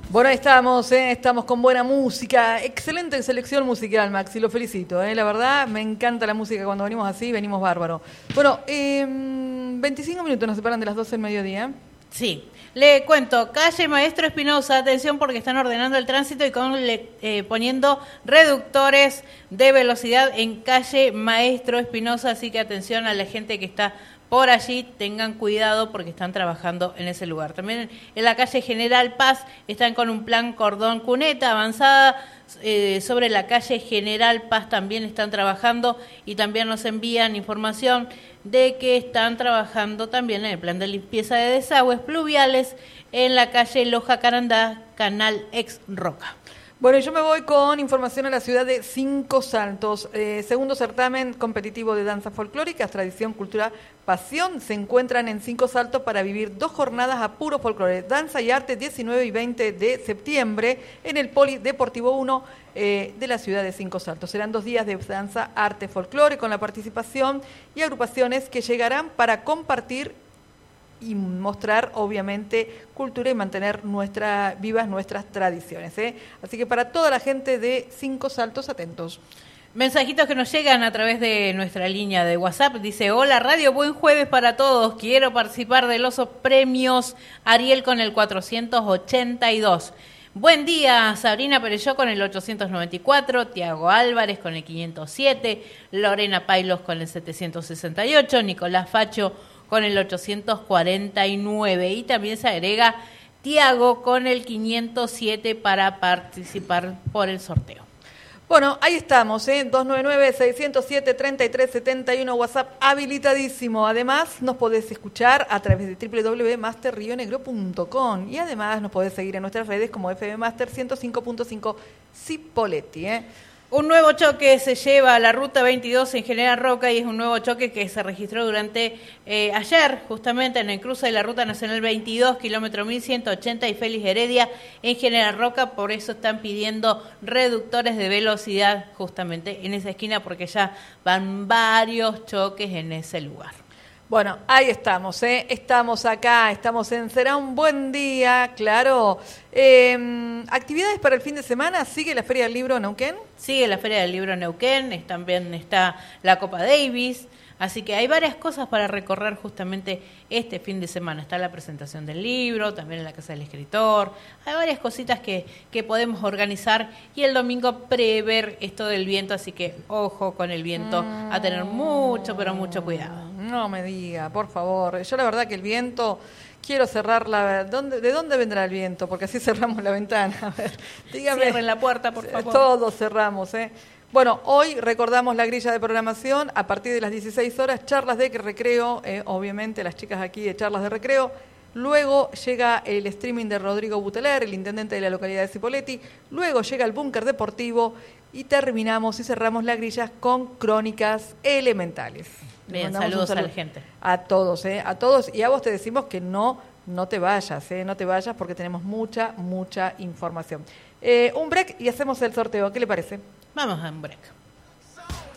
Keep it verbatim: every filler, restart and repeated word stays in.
Bueno, ahí estamos, ¿eh? Estamos con buena música. Excelente selección musical, Maxi, lo felicito. ¿eh? La verdad, me encanta la música. Cuando venimos así, venimos bárbaro. Bueno, eh, veinticinco minutos nos separan de las doce del mediodía. Sí, le cuento, calle Maestro Espinosa, atención porque están ordenando el tránsito y con, eh, poniendo reductores de velocidad en calle Maestro Espinosa, así que atención a la gente que está por allí, tengan cuidado porque están trabajando en ese lugar. También en la calle General Paz están con un plan cordón cuneta avanzada. Eh, sobre la calle General Paz también están trabajando y también nos envían información de que están trabajando también en el plan de limpieza de desagües pluviales en la calle Loja Carandá, Canal Ex Roca. Bueno, yo me voy con información a la ciudad de Cinco Saltos. Eh, segundo certamen competitivo de danzas folclóricas, tradición, cultura, pasión. Se encuentran en Cinco Saltos para vivir dos jornadas a puro folclore. Danza y arte, diecinueve y veinte de septiembre, en el Polideportivo uno eh, de la ciudad de Cinco Saltos. Serán dos días de danza, arte, folclore, con la participación y agrupaciones que llegarán para compartir y mostrar, obviamente, cultura y mantener nuestra, vivas nuestras tradiciones. ¿eh? Así que para toda la gente de Cinco Saltos, atentos. Mensajitos que nos llegan a través de nuestra línea de WhatsApp. Dice, hola radio, buen jueves para todos. Quiero participar de los premios Ariel con el cuatrocientos ochenta y dos. Buen día, Sabrina Perelló con el ochocientos noventa y cuatro, Tiago Álvarez con el quinientos siete, Lorena Pailos con el setecientos sesenta y ocho, Nicolás Facho con el ochocientos cuarenta y nueve y también se agrega Tiago con el quinientos siete para participar por el sorteo. Bueno, ahí estamos, ¿eh? dos nueve nueve, seis cero siete, tres tres siete uno, WhatsApp habilitadísimo. Además, nos podés escuchar a través de doble u doble u doble u punto master rio negro punto com y además nos podés seguir en nuestras redes como F M Master ciento cinco punto cinco Cipolletti, ¿eh? Un nuevo choque se lleva a la ruta veintidós en General Roca y es un nuevo choque que se registró durante eh, ayer, justamente en el cruce de la ruta nacional veintidós, kilómetro mil ciento ochenta y Félix Heredia en General Roca. Por eso están pidiendo reductores de velocidad justamente en esa esquina porque ya van varios choques en ese lugar. Bueno, ahí estamos, ¿eh? Estamos acá, estamos en Será un buen día, claro. Eh, ¿Actividades para el fin de semana? ¿Sigue la Feria del Libro en Neuquén? Sigue la Feria del Libro en Neuquén, también está la Copa Davis, así que hay varias cosas para recorrer justamente este fin de semana. Está la presentación del libro, también en la Casa del Escritor, hay varias cositas que, que podemos organizar y el domingo prever esto del viento, así que ojo con el viento, mm. a tener mucho, pero mucho cuidado. No me diga, por favor. Yo la verdad que el viento, quiero cerrar la... ¿dónde, ¿De dónde vendrá el viento? Porque así cerramos la ventana. A ver, dígame. Cierren la puerta, por favor. Todos cerramos, ¿eh? Bueno, hoy recordamos la grilla de programación. A partir de las dieciséis horas, charlas de recreo, eh, obviamente las chicas aquí de charlas de recreo. Luego llega el streaming de Rodrigo Buteler, el intendente de la localidad de Cipolletti. Luego llega el búnker deportivo y terminamos y cerramos la grilla con crónicas elementales. Bien, saludos a la gente. A todos, ¿eh? A todos. Y a vos te decimos que no, no te vayas, ¿eh? No te vayas porque tenemos mucha, mucha información. Eh, un break y hacemos el sorteo. ¿Qué le parece? Vamos a un break.